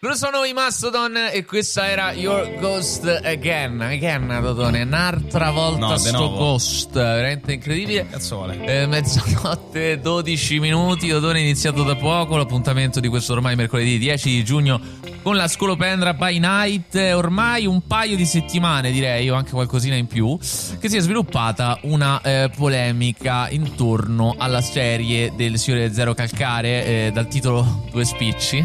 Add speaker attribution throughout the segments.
Speaker 1: Loro sono i Mastodon e questa era Your Ghost Again, Dodone, un'altra volta
Speaker 2: no,
Speaker 1: sto Ghost, veramente incredibile. Mezzanotte 12 minuti, Dodone è iniziato da poco l'appuntamento di questo ormai mercoledì 10 di giugno con la Scolopendra by Night. Ormai un paio di settimane, direi, o anche qualcosina in più, che si è sviluppata una polemica intorno alla serie del signore Zero Calcare, dal titolo Due Spicci,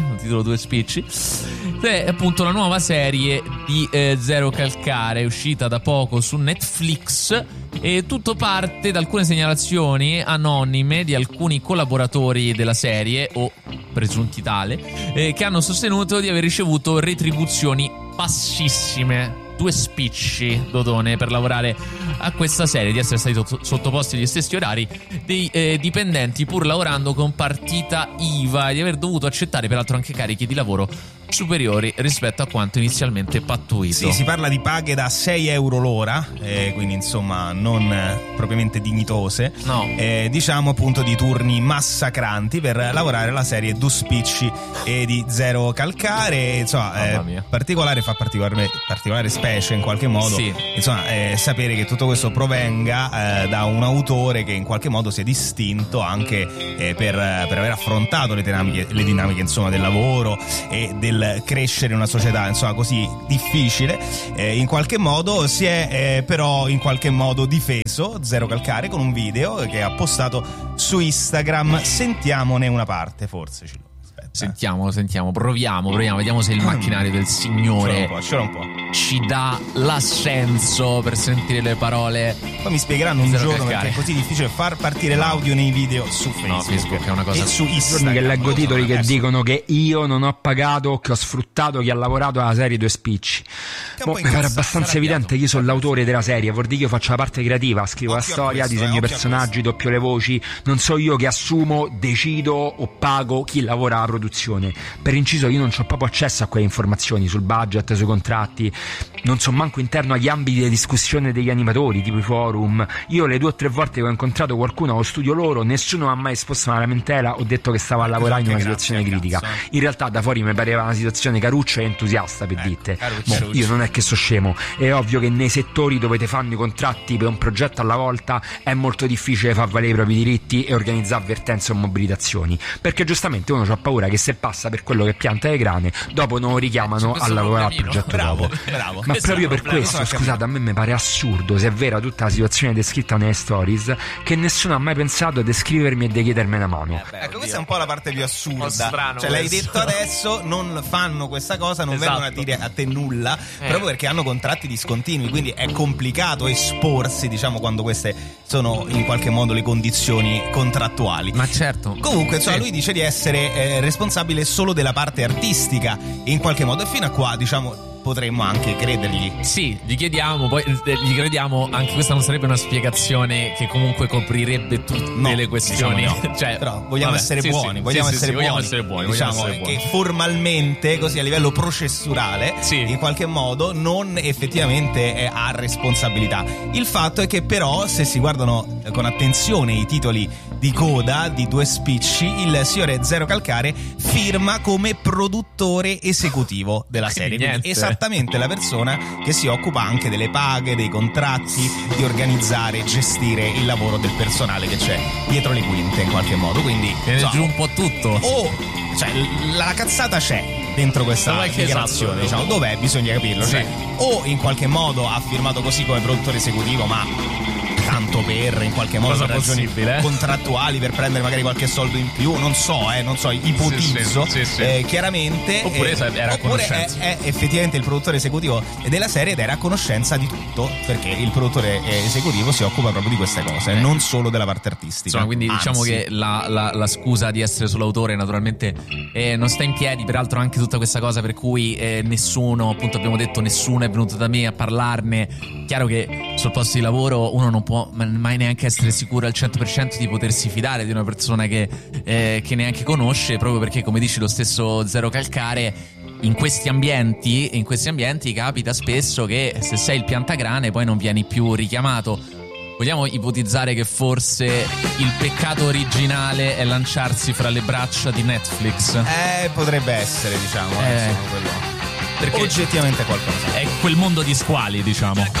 Speaker 1: è appunto la nuova serie di Zero Calcare, uscita da poco su Netflix. E tutto parte da alcune segnalazioni anonime di alcuni collaboratori della serie, o presunti tale, che hanno sostenuto di aver ricevuto retribuzioni bassissime. Due spicci, Dodone, per lavorare a questa serie, di essere stati sottoposti agli stessi orari dei dipendenti, pur lavorando con partita IVA, e di aver dovuto accettare peraltro anche carichi di lavoro superiori rispetto a quanto inizialmente pattuito.
Speaker 2: Sì, si parla di paghe da 6 euro l'ora, quindi insomma non propriamente dignitose.
Speaker 1: No.
Speaker 2: Diciamo appunto di turni massacranti per lavorare la serie Due Spicci e di Zero Calcare. Insomma, particolare specie in qualche modo. Sì. Insomma, sapere che tutto questo provenga da un autore che in qualche modo si è distinto anche per aver affrontato le dinamiche insomma del lavoro e del crescere in una società insomma così difficile. In qualche modo si è però in qualche modo difeso Zero Calcare con un video che ha postato su Instagram. Sentiamone una parte, forse.
Speaker 1: Sentiamo, proviamo, vediamo se il macchinario del signore
Speaker 2: c'era un po'.
Speaker 1: ci dà l'assenso per sentire le parole.
Speaker 2: Poi mi spiegheranno un giorno perché è così difficile far partire l'audio nei video su Facebook.
Speaker 1: No, Facebook è una cosa.
Speaker 2: E su Instagram.
Speaker 3: Che leggo titoli che dicono che io non ho pagato, che ho sfruttato chi ha lavorato alla serie Due Spicci. Mi pare abbastanza evidente che io sono l'autore della serie, vuol dire che io faccio la parte creativa, scrivo la storia, disegno i personaggi, doppio le voci. Non so io che assumo, decido o pago chi lavora alla produzione. Per inciso, io non ho proprio accesso a quelle informazioni sul budget, sui contratti, non so manco interno agli ambiti di discussione degli animatori, tipo i forum. Io le 2 o 3 volte che ho incontrato qualcuno allo studio loro, nessuno ha mai esposto una lamentela o detto che stava a lavorare in una situazione critica. In realtà da fuori mi pareva una situazione caruccia e entusiasta, per dite. Io non è che so scemo, è ovvio che nei settori dove te fanno i contratti per un progetto alla volta è molto difficile far valere i propri diritti e organizzare avvertenze o mobilitazioni, perché giustamente uno ha paura che se passa per quello che pianta le grane, dopo non lo richiamano a lavorare al progetto dopo.
Speaker 2: Bravo.
Speaker 3: Ma proprio per questo, scusate, a me mi pare assurdo, se è vera tutta la situazione descritta nelle stories, che nessuno ha mai pensato a descrivermi e di chiedermi una mano.
Speaker 2: Ecco, questa è un po' la parte più assurda.
Speaker 1: Strano,
Speaker 2: cioè, l'hai detto adesso, non fanno questa cosa, non vengono a dire a te nulla, proprio perché hanno contratti discontinui, quindi è complicato esporsi, diciamo, quando queste sono in qualche modo le condizioni contrattuali.
Speaker 1: Ma certo.
Speaker 2: Comunque, insomma, lui dice di essere responsabile solo della parte artistica in qualche modo, e fino a qua, diciamo, potremmo anche credergli.
Speaker 1: Sì, gli chiediamo, poi gli crediamo. Anche questa non sarebbe una spiegazione che comunque coprirebbe tutte le questioni.
Speaker 2: Diciamo no.
Speaker 1: Cioè,
Speaker 2: però vogliamo essere buoni. Vogliamo essere buoni. Diciamo che formalmente, così a livello processuale, in qualche modo non effettivamente ha responsabilità. Il fatto è che però, se si guardano con attenzione i titoli di coda di Due Spicci, il signore Zero Calcare firma come produttore esecutivo della serie. Quindi esattamente la persona che si occupa anche delle paghe, dei contratti, di organizzare e gestire il lavoro del personale che c'è dietro le quinte in qualche modo. Quindi
Speaker 1: viene giù un po' tutto.
Speaker 2: Cioè, la cazzata c'è dentro questa dichiarazione, diciamo. Dov'è? Bisogna capirlo. Cioè, o in qualche modo ha firmato così come produttore esecutivo, ma tanto per in qualche modo per ragioni contrattuali, per prendere magari qualche soldo in più, non so, ipotizzo. Chiaramente,
Speaker 1: oppure era a conoscenza,
Speaker 2: è effettivamente il produttore esecutivo della serie ed era a conoscenza di tutto, perché il produttore esecutivo si occupa proprio di queste cose, non solo della parte artistica.
Speaker 1: Insomma, quindi diciamo che la scusa di essere solo autore naturalmente non sta in piedi. Peraltro anche tutta questa cosa per cui nessuno, appunto abbiamo detto, nessuno è venuto da me a parlarne. Chiaro che sul posto di lavoro uno non può mai neanche essere sicuro al 100% di potersi fidare di una persona che neanche conosce, proprio perché, come dici lo stesso Zero Calcare, in questi ambienti capita spesso che se sei il piantagrane poi non vieni più richiamato. Vogliamo ipotizzare che forse il peccato originale è lanciarsi fra le braccia di Netflix?
Speaker 2: Potrebbe essere, diciamo, quello. Perché oggettivamente qualcosa.
Speaker 1: È quel mondo di squali, diciamo.